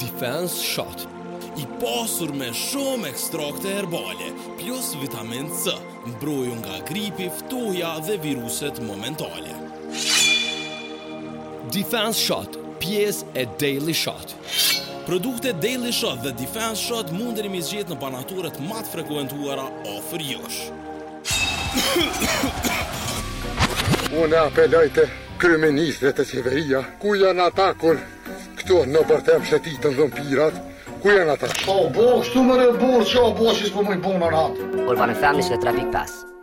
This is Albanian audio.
Defense Shot, i pasur me shumë ekstrakte herbale, plus vitamin C, mbrojtur nga gripi, ftohja dhe viruset momentale. Defense Shot, pjesë e Daily Shot. Produktet Daily Shot dhe Defense Shot mundeni mi zgjedh në banaturet më të frekuentuara afër jush. Unë apeloj të kryeministrit të qeveria, ku janë ata kur këto në bërtem shëtitën dhëmpirat, ku janë ata? O, bo, kështu më rëburë që o bo që s'po më i punë në ratë. Urban Family se Traffic Pass.